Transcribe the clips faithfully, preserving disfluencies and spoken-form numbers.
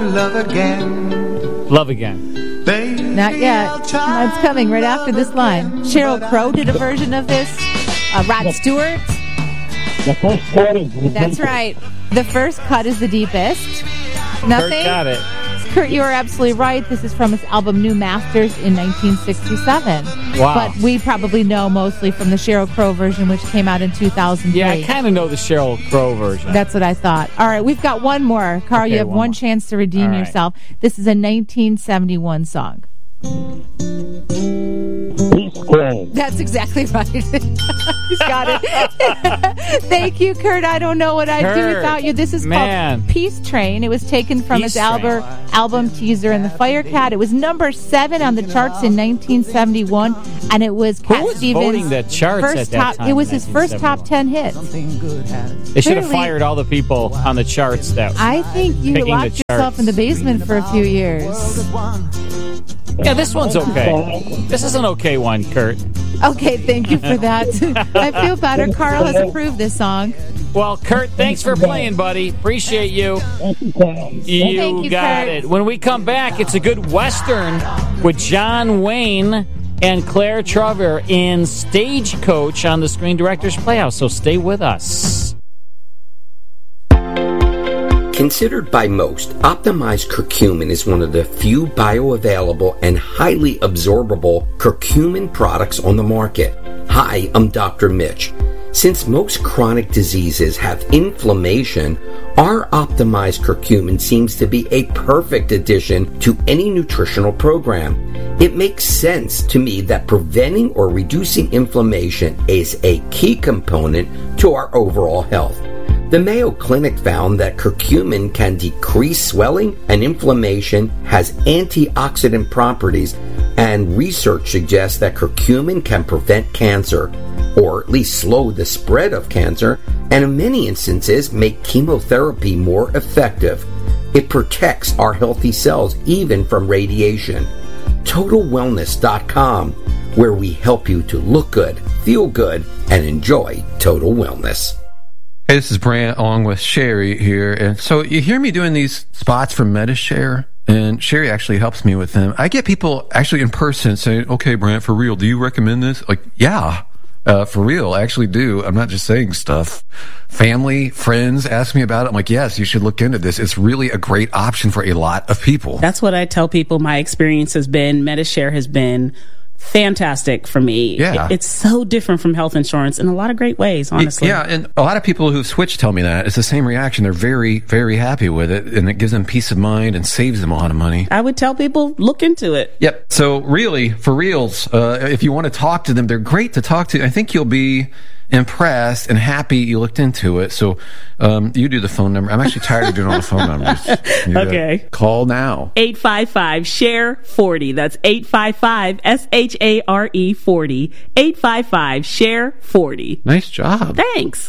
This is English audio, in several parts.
love again. Love Again. Baby, Not yet. It's coming right after this line. Sheryl Crow did a version of this. Uh, Rod Stewart. The first cut is the That's deepest. right. The first cut is the deepest. Nothing? Kurt got it. Kurt, you are absolutely right. This is from his album New Masters in nineteen sixty-seven. Wow. But we probably know mostly from the Sheryl Crow version, which came out in two thousand three. Yeah, I kind of know the Sheryl Crow version. That's what I thought. All right, we've got one more. Carl, Okay, you have one one more. chance to redeem All right. yourself. This is a nineteen seventy-one song. Peace Train. That's exactly right. He's got it. Thank you, Kurt. I don't know what I'd do Kurt, without you. This is man. called Peace Train. It was taken from Peace his album, album teaser and the Firecat. It was number seven on the charts in nineteen seventy-one, and it was Who Cat was Stevens' voting the charts first at that top. time It was in his first top ten hit. They should have Clearly- fired all the people on the charts that. I think you Picking the locked yourself charts. in the basement for a few years. Yeah, this one's okay. This is an okay one, Kurt. Okay, thank you for that. I feel better. Carl has approved this song. Well, Kurt, thanks for playing, buddy. Appreciate you. Thank you, Carl. You, Thank you, got Kurt. it. When we come back, it's a good Western with John Wayne and Claire Trevor in Stagecoach on the Screen Directors Playhouse. So stay with us. Considered by most, optimized curcumin is one of the few bioavailable and highly absorbable curcumin products on the market. Hi, I'm Doctor Mitch. Since most chronic diseases have inflammation, our optimized curcumin seems to be a perfect addition to any nutritional program. It makes sense to me that preventing or reducing inflammation is a key component to our overall health. The Mayo Clinic found that curcumin can decrease swelling and inflammation, has antioxidant properties, and research suggests that curcumin can prevent cancer, or at least slow the spread of cancer, and in many instances make chemotherapy more effective. It protects our healthy cells even from radiation. Total Wellness dot com, where we help you to look good, feel good, and enjoy total wellness. Hey, this is Brant along with Sherry here. And so you hear me doing these spots for MediShare, and Sherry actually helps me with them. I get people actually in person saying, okay, Brant, for real, do you recommend this? Like, yeah, uh, for real, I actually do. I'm not just saying stuff. Family, friends ask me about it. I'm like, yes, you should look into this. It's really a great option for a lot of people. That's what I tell people my experience has been. MediShare has been fantastic for me. Yeah. It, it's so different from health insurance in a lot of great ways, honestly. Yeah, and a lot of people who've switched tell me that. It's the same reaction. They're very, very happy with it, and it gives them peace of mind and saves them a lot of money. I would tell people, look into it. Yep. So really, for reals, uh, if you want to talk to them, they're great to talk to. I think you'll be impressed and happy you looked into it. So um, you do the phone number. I'm actually tired of doing all the phone numbers. You Okay. gotta call now. eight five five, S H A R E, forty. That's eight five five, S H A R E, forty. eight five five, S H A R E, forty. Nice job. Thanks.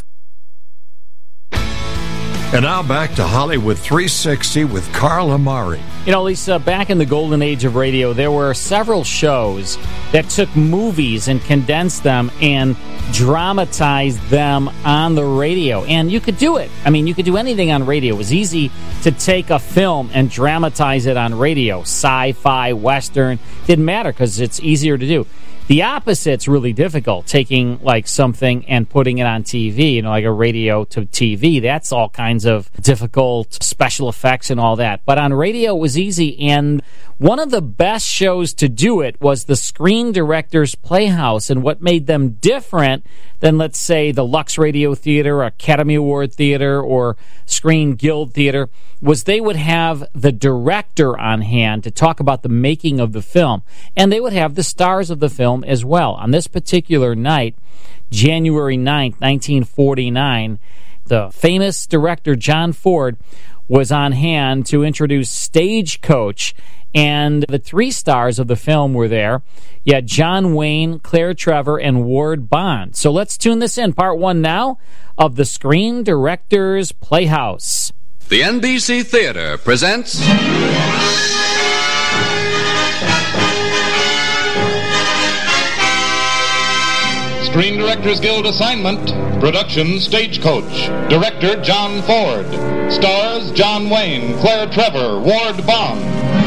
And now back to Hollywood three sixty with Carl Amari. You know, Lisa, back in the golden age of radio, there were several shows that took movies and condensed them and dramatized them on the radio. And you could do it. I mean, you could do anything on radio. It was easy to take a film and dramatize it on radio. Sci-fi, Western, didn't matter because it's easier to do. The opposite's really difficult, taking like something and putting it on T V, you know, like a radio to T V. That's all kinds of difficult special effects and all that. But on radio, it was easy. And one of the best shows to do it was the Screen Directors Playhouse. And what made them different than, let's say, the Lux Radio Theater, or Academy Award Theater, or Screen Guild Theater, was they would have the director on hand to talk about the making of the film. And they would have the stars of the film as well. On this particular night, January ninth, nineteen forty-nine, the famous director John Ford was on hand to introduce Stagecoach, and the three stars of the film were there. You had John Wayne, Claire Trevor, and Ward Bond. So let's tune this in. Part one now of the Screen Directors Playhouse. The N B C Theater presents Screen Directors Guild assignment. Production Stagecoach. Director John Ford. Stars John Wayne, Claire Trevor, Ward Bond.